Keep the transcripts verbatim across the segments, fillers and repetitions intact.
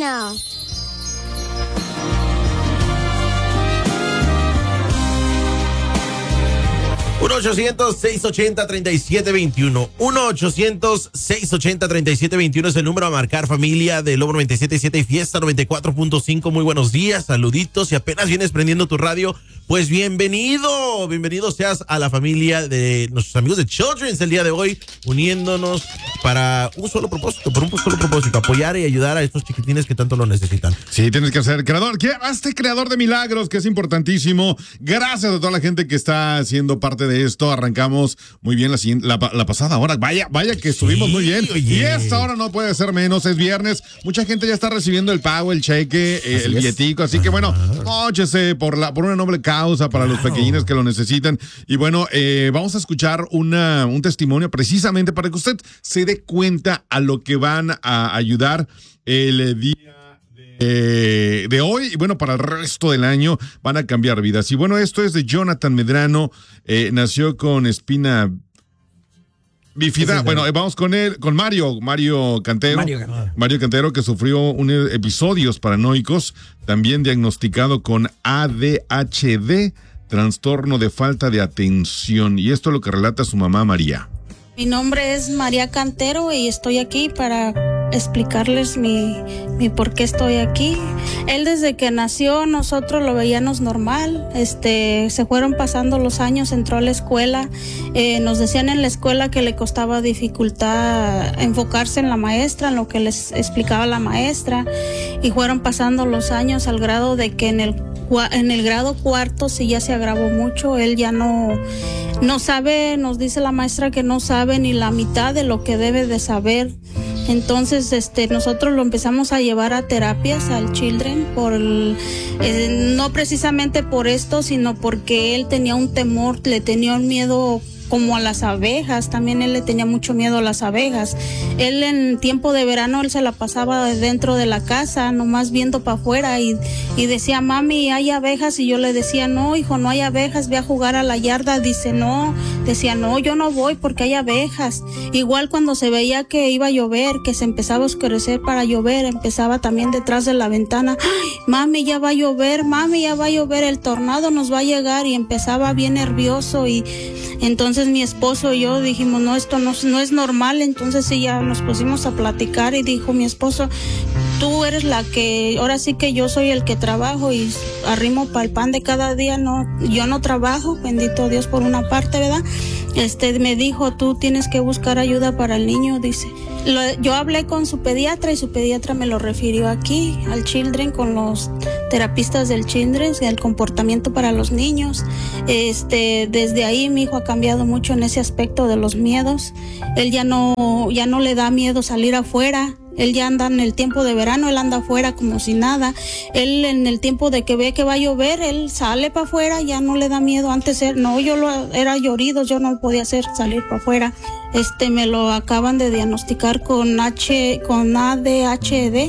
Channel. uno ochocientos, seiscientos ochenta, treinta y siete veintiuno. uno ochocientos, seiscientos ochenta, treinta y siete veintiuno es el número a marcar, familia de Lobo noventa y siete punto siete y Fiesta noventa y cuatro punto cinco. Muy buenos días, saluditos. Si apenas vienes prendiendo tu radio, pues bienvenido. Bienvenido seas a la familia de nuestros amigos de Children's el día de hoy, uniéndonos para un solo propósito, por un solo propósito, apoyar y ayudar a estos chiquitines que tanto lo necesitan. Sí, tienes que ser creador, que este creador de milagros, que es importantísimo. Gracias a toda la gente que está siendo parte de esto. Arrancamos muy bien la, la, la pasada hora. Vaya, vaya que estuvimos sí, muy bien. Oye. Y esta hora no puede ser menos, es viernes. Mucha gente ya está recibiendo el pago, el cheque, eh, el billetico. Así que bueno, móchese por, la, por una noble causa para claro. los pequeñines que lo necesitan. Y bueno, eh, vamos a escuchar una, un testimonio precisamente para que usted se dé cuenta a lo que van a ayudar el día Eh, de hoy, y bueno, para el resto del año van a cambiar vidas. Y bueno, esto es de Jonathan Medrano, eh, nació con espina bífida. Bueno, eh, vamos con él, con Mario, Mario Cantero. Mario Cantero. Mario Cantero, que sufrió un, episodios paranoicos, también diagnosticado con A D H D, trastorno de falta de atención. Y esto es lo que relata su mamá María. Mi nombre es María Cantero y estoy aquí para explicarles mi, mi por qué estoy aquí. Él desde que nació nosotros lo veíamos normal, este, se fueron pasando los años, entró a la escuela, eh, nos decían en la escuela que le costaba dificultad enfocarse en la maestra, en lo que les explicaba la maestra, y fueron pasando los años al grado de que en el En el grado cuarto sí ya se agravó mucho. Él ya no, no sabe, nos dice la maestra que no sabe ni la mitad de lo que debe de saber. Entonces, este, nosotros lo empezamos a llevar a terapias al Children, por el, eh, no precisamente por esto, sino porque él tenía un temor, le tenía un miedo como a las abejas. También él le tenía mucho miedo a las abejas. Él en tiempo de verano, él se la pasaba dentro de la casa, nomás viendo para afuera y, y decía, mami, ¿hay abejas? Y yo le decía, no, hijo, no hay abejas, ve a jugar a la yarda. Dice, no, decía, no, yo no voy porque hay abejas. Igual cuando se veía que iba a llover, que se empezaba a oscurecer para llover, empezaba también detrás de la ventana, ay, mami, ya va a llover, mami, ya va a llover, el tornado nos va a llegar, y empezaba bien nervioso. Y entonces mi esposo y yo dijimos, no, esto no, no es normal. Entonces sí, ya nos pusimos a platicar y dijo mi esposo, tú eres la que, ahora sí que yo soy el que trabajo y arrimo para el pan de cada día, no, yo no trabajo, bendito Dios por una parte, ¿verdad? Este, me dijo, tú tienes que buscar ayuda para el niño, dice. Lo, yo hablé con su pediatra y su pediatra me lo refirió aquí, al Children, con los terapistas del Children, el comportamiento para los niños. Este, desde ahí mi hijo ha cambiado mucho en ese aspecto de los miedos. Él ya no, ya no le da miedo salir afuera. Él ya anda en el tiempo de verano, él anda afuera como si nada. Él en el tiempo de que ve que va a llover, él sale para afuera, ya no le da miedo. Antes él, no, yo lo, era llorido, yo no podía hacer salir para afuera. Este, me lo acaban de diagnosticar con H, con A D H D,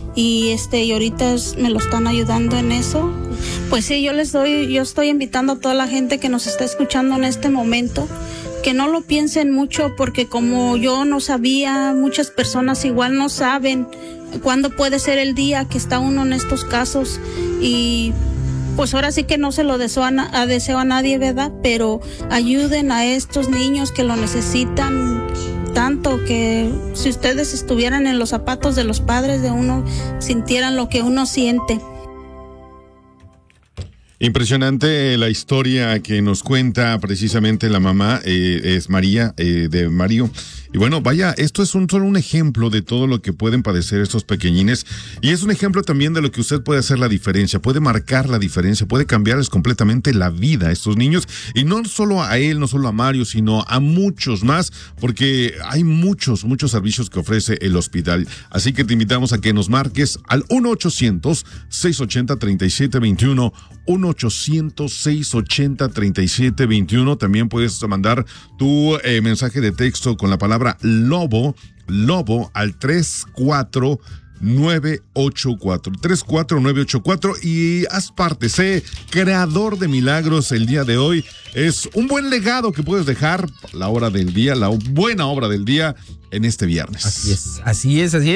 y este, y ahorita es, me lo están ayudando en eso. Pues sí, yo les doy, yo estoy invitando a toda la gente que nos está escuchando en este momento, que no lo piensen mucho, porque como yo no sabía, muchas personas igual no saben cuándo puede ser el día que está uno en estos casos. Y pues ahora sí que no se lo deseo a, a, deseo a nadie, ¿verdad? Pero ayuden a estos niños que lo necesitan tanto, que si ustedes estuvieran en los zapatos de los padres de uno, sintieran lo que uno siente. Impresionante la historia que nos cuenta precisamente la mamá, eh, es María, eh, de Mario. Y bueno, vaya, esto es un, solo un ejemplo de todo lo que pueden padecer estos pequeñines. Y es un ejemplo también de lo que usted puede hacer la diferencia, puede marcar la diferencia, puede cambiarles completamente la vida a estos niños. Y no solo a él, no solo a Mario, sino a muchos más, porque hay muchos, muchos servicios que ofrece el hospital. Así que te invitamos a que nos marques al uno ochocientos, seiscientos ochenta, treinta y siete veintiuno, uno ochocientos, seiscientos ochenta, treinta y siete veintiuno. También puedes mandar tu eh, mensaje de texto con la palabra Lobo, Lobo al tres cuatro nueve ocho cuatro, tres cuatro nueve ocho cuatro, y haz parte, sé creador de milagros el día de hoy. Es un buen legado que puedes dejar, la hora del día, la buena obra del día en este viernes. Así es, así es, así es.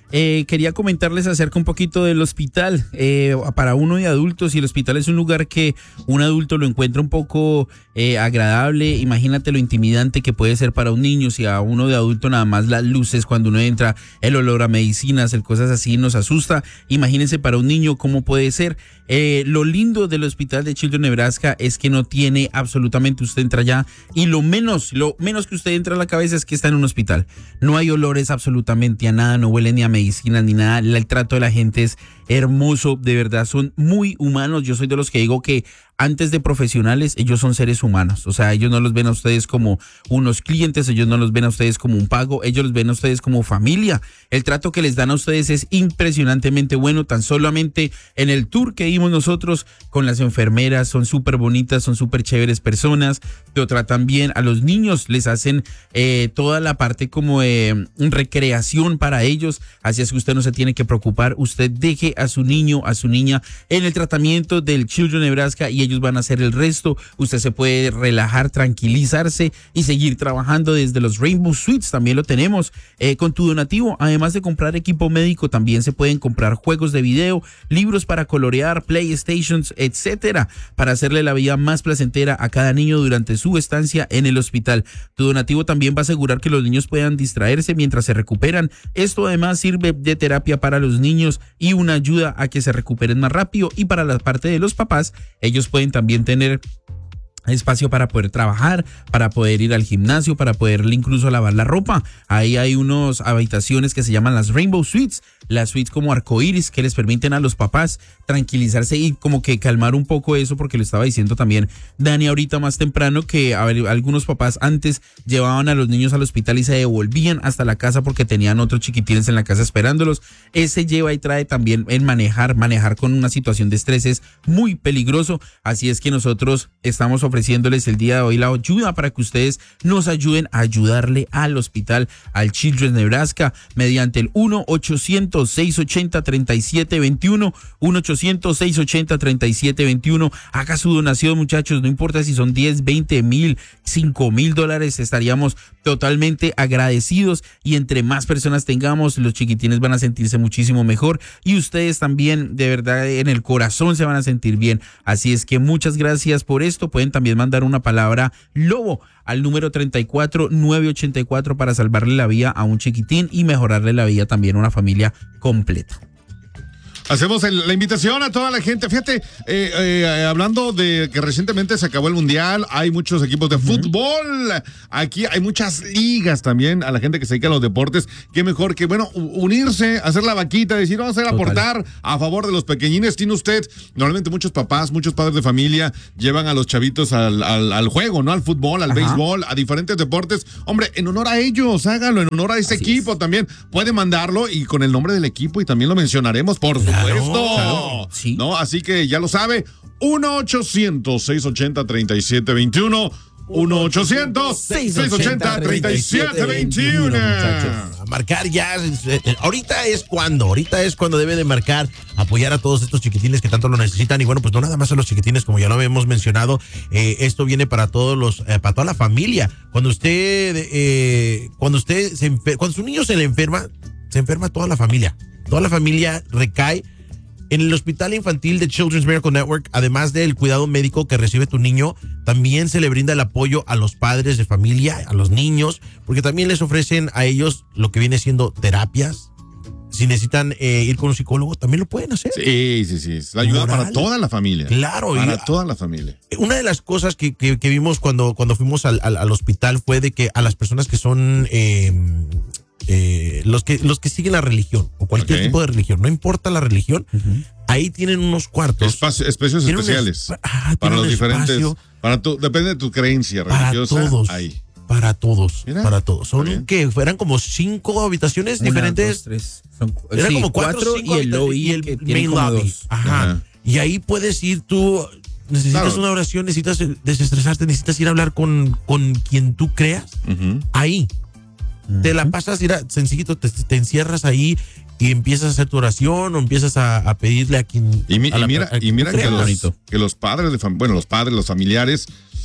Eh, quería comentarles acerca un poquito del hospital. Eh, para uno de adultos, y el hospital es un lugar que un adulto lo encuentra un poco eh, agradable, imagínate lo intimidante que puede ser para un niño. Si a uno de adulto nada más las luces cuando uno entra, el olor a medicinas, el cosas así nos asusta, imagínense para un niño cómo puede ser. Eh, lo lindo del hospital de Children Nebraska es que no tiene absolutamente, usted entra allá y lo menos, lo menos que usted entra a la cabeza es que está en un hospital. No hay olores absolutamente a nada, no huele ni a medicinas ni nada. El trato de la gente es hermoso, de verdad, son muy humanos. Yo soy de los que digo que antes de profesionales, ellos son seres humanos. O sea, ellos no los ven a ustedes como unos clientes, ellos no los ven a ustedes como un pago, ellos los ven a ustedes como familia. El trato que les dan a ustedes es impresionantemente bueno. Tan solamente en el tour que dimos nosotros con las enfermeras, son súper bonitas, son súper chéveres personas, lo tratan bien. A los niños les hacen eh, toda la parte como de eh, recreación para ellos, así es que usted no se tiene que preocupar. Usted deje a su niño, a su niña en el tratamiento del Children Nebraska y ellos van a hacer el resto. Usted se puede relajar, tranquilizarse y seguir trabajando desde los Rainbow Suites. También lo tenemos eh, con tu donativo. Además de comprar equipo médico, también se pueden comprar juegos de video, libros para colorear, PlayStations, etcétera, para hacerle la vida más placentera a cada niño durante su estancia en el hospital. Tu donativo también va a asegurar que los niños puedan distraerse mientras se recuperan. Esto además sirve de terapia para los niños y una ayuda a que se recuperen más rápido. Y para la parte de los papás, ellos pueden también tener espacio para poder trabajar, para poder ir al gimnasio, para poder incluso lavar la ropa. Ahí hay unas habitaciones que se llaman las Rainbow Suites, las suites como arcoíris que les permiten a los papás tranquilizarse y como que calmar un poco eso, porque lo estaba diciendo también Dani ahorita más temprano, que a ver, algunos papás antes llevaban a los niños al hospital y se devolvían hasta la casa porque tenían otros chiquitines en la casa esperándolos. Ese lleva y trae también en manejar, manejar con una situación de estrés es muy peligroso, así es que nosotros estamos ofreciendo ofreciéndoles el día de hoy la ayuda para que ustedes nos ayuden a ayudarle al hospital, al Children's Nebraska, mediante el uno ochocientos, seiscientos ochenta, treinta y siete veintiuno, uno ochocientos, seiscientos ochenta, treinta y siete veintiuno. Haga su donación, muchachos, no importa si son diez, veinte mil, cinco mil dólares, estaríamos totalmente agradecidos, y entre más personas tengamos, los chiquitines van a sentirse muchísimo mejor y ustedes también, de verdad, en el corazón se van a sentir bien. Así es que muchas gracias por esto. Pueden también mandar una palabra lobo al número treinta y cuatro, novecientos ochenta y cuatro para salvarle la vida a un chiquitín y mejorarle la vida también a una familia completa. Hacemos el, la invitación a toda la gente. Fíjate, eh, eh, hablando de que recientemente se acabó el Mundial, hay muchos equipos de uh-huh. fútbol. Aquí hay muchas ligas también. A la gente que se dedica a los deportes, qué mejor que, bueno, unirse, hacer la vaquita, decir, vamos a hacer aportar a favor de los pequeñines. Tiene usted, normalmente muchos papás, muchos padres de familia llevan a los chavitos al, al, al juego, ¿no? Al fútbol, al Ajá. béisbol, a diferentes deportes. Hombre, en honor a ellos, hágalo, en honor a ese Así equipo es. También. Puede mandarlo y con el nombre del equipo y también lo mencionaremos, por supuesto. Claro, claro, sí. ¿No? Así que ya lo sabe, uno ochocientos, seiscientos ochenta, treinta y siete veintiuno, uno ochocientos, seiscientos ochenta, treinta y siete veintiuno. A marcar ya, ahorita es cuando, ahorita es cuando debe de marcar, apoyar a todos estos chiquitines que tanto lo necesitan. Y bueno, pues no nada más a los chiquitines, como ya lo habíamos mencionado, eh, esto viene para todos los, eh, para toda la familia. Cuando usted, eh, cuando usted se enfer- cuando su niño se le enferma, se enferma toda la familia. Toda la familia recae en el Hospital Infantil de Children's Miracle Network. Además del cuidado médico que recibe tu niño, también se le brinda el apoyo a los padres de familia, a los niños, porque también les ofrecen a ellos lo que viene siendo terapias. Si necesitan eh, ir con un psicólogo, también lo pueden hacer. Sí, sí, sí. Es la ayuda Moral. Para toda la familia. Claro. Para y, toda la familia. Una de las cosas que, que, que vimos cuando, cuando fuimos al, al, al hospital fue de que a las personas que son... Eh, Eh, los que los que siguen la religión o cualquier okay. tipo de religión, no importa la religión, uh-huh. ahí tienen unos cuartos, Espacio, espacios especiales un, ah, para los diferentes, para tu, depende de tu creencia religiosa. Para todos, ahí. para todos, Mira, para todos. Son que fueran como cinco habitaciones Una, diferentes. Dos, tres. Son, eran sí, como cuatro, cuatro cinco y el lobby y el que main lobby. Dos. Ajá. Ajá. Y ahí puedes ir tú. Necesitas claro. una oración, necesitas desestresarte, necesitas ir a hablar con, con quien tú creas. Uh-huh. Ahí. Te la pasas, mira, sencillito, te, te encierras ahí y empiezas a hacer tu oración o empiezas a, a pedirle a quien... Y, mi, a la, y mira, a, y mira que, los, que los padres, de fam- bueno, los padres, los familiares,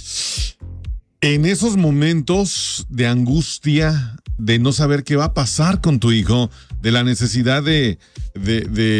en esos momentos de angustia, de no saber qué va a pasar con tu hijo, de la necesidad de, de,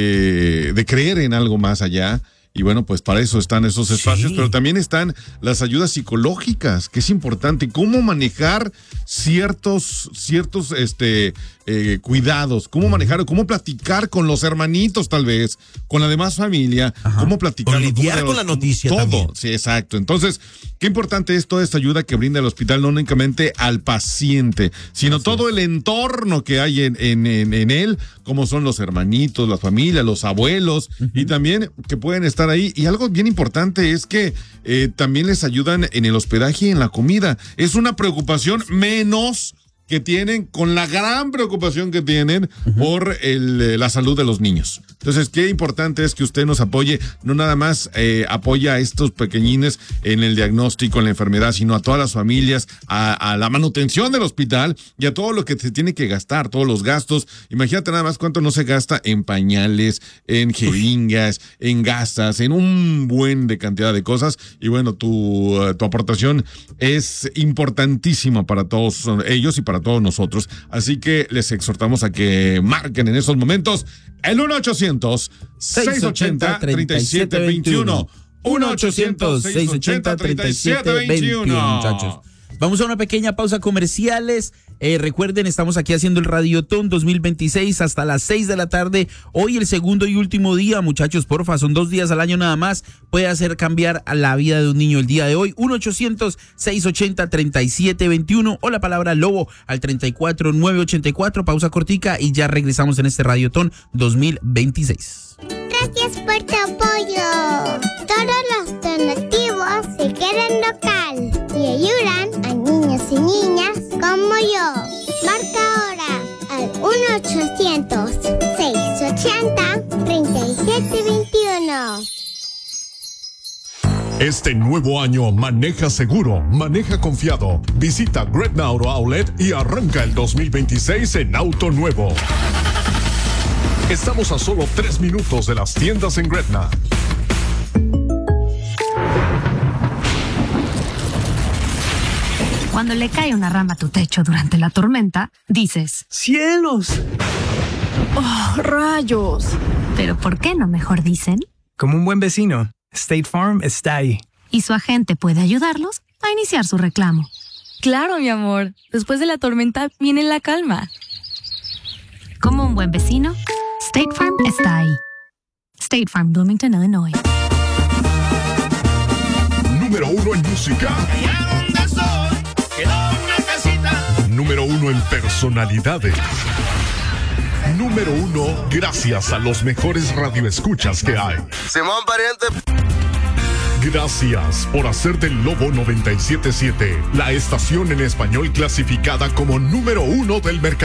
de, de creer en algo más allá. Y bueno, pues para eso están esos espacios, sí. Pero también están las ayudas psicológicas, que es importante. Cómo manejar ciertos, ciertos este, eh, cuidados, cómo manejar, cómo platicar con los hermanitos tal vez, con la demás familia, Ajá. cómo platicar. O lidiar cómo, con la noticia todo. También. Sí, exacto. Entonces, qué importante es toda esta ayuda que brinda el hospital, no únicamente al paciente, sino Así todo es. el entorno que hay en, en, en, en él, como son los hermanitos, la familia, los abuelos, uh-huh. y también que pueden estar ahí. Y algo bien importante es que eh, también les ayudan en el hospedaje y en la comida. Es una preocupación menos que tienen, con la gran preocupación que tienen uh-huh. por el, la salud de los niños. Entonces, qué importante es que usted nos apoye, no nada más eh, apoya a estos pequeñines en el diagnóstico, en la enfermedad, sino a todas las familias, a, a la manutención del hospital y a todo lo que se tiene que gastar, todos los gastos. Imagínate nada más cuánto no se gasta en pañales, en jeringas, Uy. en gasas, en un buen de cantidad de cosas. Y bueno, tu, uh, tu aportación es importantísima para todos ellos y para todos nosotros. Así que les exhortamos a que marquen en esos momentos el uno ochocientos, seiscientos ochenta, treinta y siete veintiuno. uno ochocientos, seiscientos ochenta, treinta y siete veintiuno. Muchachos. Vamos a una pequeña pausa comerciales. Eh, recuerden, estamos aquí haciendo el Radiotón dos mil veintiséis hasta las seis de la tarde. Hoy el segundo y último día, muchachos, porfa, son dos días al año nada más. Puede hacer cambiar a la vida de un niño el día de hoy. uno ochocientos, seiscientos ochenta, treinta y siete veintiuno o la palabra lobo al treinta y cuatro, novecientos ochenta y cuatro. Pausa cortica y ya regresamos en este Radiotón dos mil veintiséis. Gracias por tu apoyo. Todos los donativos se quedan local y ayudan a niños y niñas como yo. Marca ahora al uno ochocientos, seiscientos ochenta, treinta y siete veintiuno. Este nuevo año maneja seguro, maneja confiado. Visita Gretna Auto Outlet y arranca el dos mil veintiséis en auto nuevo. Estamos a solo tres minutos de las tiendas en Gretna. Cuando le cae una rama a tu techo durante la tormenta, dices: ¡cielos! ¡Oh, rayos! Pero ¿por qué no mejor dicen? Como un buen vecino, State Farm está ahí. Y su agente puede ayudarlos a iniciar su reclamo. Claro, mi amor. Después de la tormenta viene la calma. Como un buen vecino, State Farm está ahí. State Farm, Bloomington, Illinois. Número uno en música. Allá donde estoy, quedó una casita. Número uno en personalidades. Número uno gracias a los mejores radioescuchas que hay. Simón Pariente. Gracias por hacer del Lobo noventa y siete punto siete la estación en español clasificada como número uno del mercado.